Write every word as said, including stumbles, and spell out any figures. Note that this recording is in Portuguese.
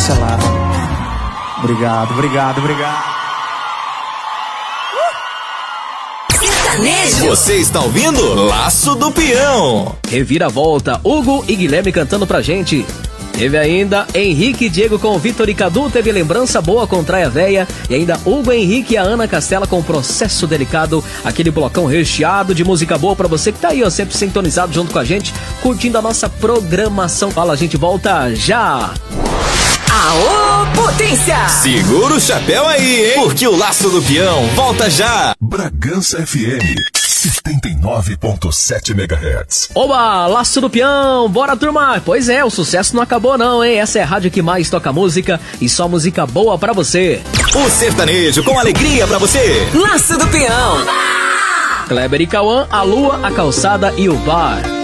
cancelar. Obrigado, obrigado, obrigado. Você está ouvindo Laço do Peão. Reviravolta, Hugo e Guilherme cantando pra gente. Teve ainda Henrique e Diego com Vitor e Cadu, teve Lembrança Boa com Traia Véia, e ainda Hugo, Henrique e a Ana Castela com Processo Delicado, aquele blocão recheado de música boa pra você que tá aí, ó, sempre sintonizado junto com a gente, curtindo a nossa programação. Fala, a gente volta já! Aô, potência! Segura o chapéu aí, hein? Porque o Laço do Peão volta já! Bragança F M setenta e nove ponto sete megahertz. Oba, Laço do Peão, bora turma! Pois é, o sucesso não acabou não, hein? Essa é a rádio que mais toca música e só música boa pra você. O sertanejo com alegria pra você. Laço do Peão. Kleber e Cauã, a lua, a calçada e o bar.